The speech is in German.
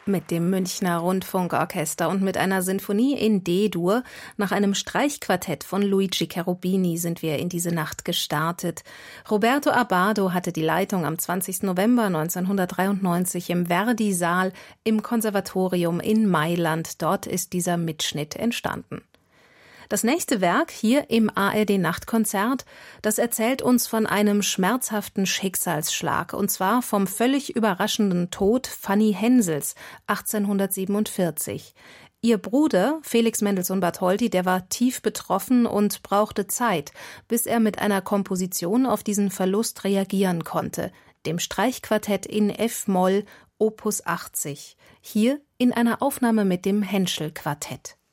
Mit dem Münchner Rundfunkorchester und mit einer Sinfonie in D-Dur nach einem Streichquartett von Luigi Cherubini sind wir in diese Nacht gestartet. Roberto Abbado hatte die Leitung am 20. November 1993 im Verdi-Saal im Konservatorium in Mailand. Dort ist dieser Mitschnitt entstanden. Das nächste Werk hier im ARD-Nachtkonzert, das erzählt uns von einem schmerzhaften Schicksalsschlag, und zwar vom völlig überraschenden Tod Fanny Hensels 1847. Ihr Bruder, Felix Mendelssohn Bartholdy, der war tief betroffen und brauchte Zeit, bis er mit einer Komposition auf diesen Verlust reagieren konnte, dem Streichquartett in F-Moll, Opus 80, hier in einer Aufnahme mit dem Henschel-Quartett.